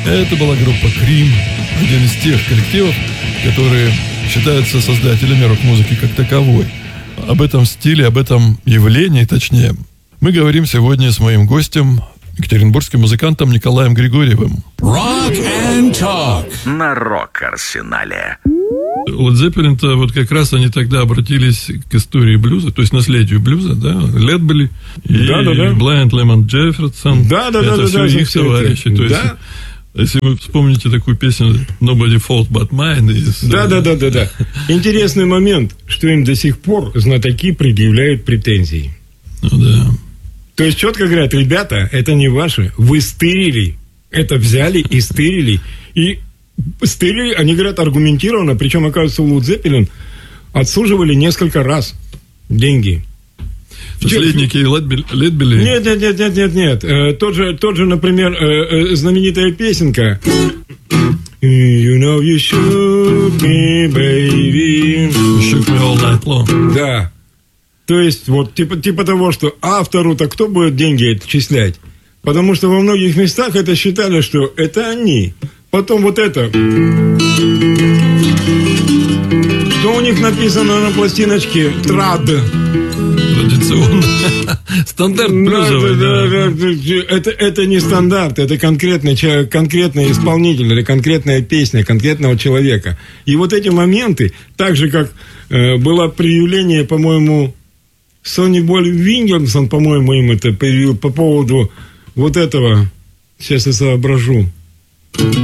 Это была группа Cream, один из тех коллективов, которые считаются создателями рок-музыки как таковой. Об этом стиле, об этом явлении, точнее, мы говорим сегодня с моим гостем, екатеринбургским музыкантом Николаем Григорьевым. Rock and Talk на Рок-Арсенале. Вот Зеппелин-то вот как раз они тогда обратились к истории блюза, то есть наследию блюза, да, Ледбели и Блайнд Лемон Джефферсон. Это все их товарищи. То есть, если вы вспомните такую песню Nobody Fault But Mine. Да. Интересный момент, что им до сих пор знатоки предъявляют претензии. Ну да. То есть четко говорят: ребята, это не ваше, вы стырили. Это взяли и стырили. И стырили, они говорят, аргументированно, причем, оказывается, у Led Zeppelin отсуживали несколько раз деньги. Наследники Ледбели? Нет. Тот же, например, знаменитая песенка You know you shook me, baby. You shook me all night long. Да. То есть, вот, типа того, что автору-то кто будет деньги отчислять? Потому что во многих местах это считали, что это они. Потом вот это. Что у них написано на пластиночке? Трад. Традиционно. Стандарт блюзовый. Да. Это не стандарт, это конкретный исполнитель или конкретная песня конкретного человека. И вот эти моменты, так же, как было проявление, по-моему, Сонни Боль Вильямсон, по-моему, им это проявил по поводу вот этого. Сейчас я соображу.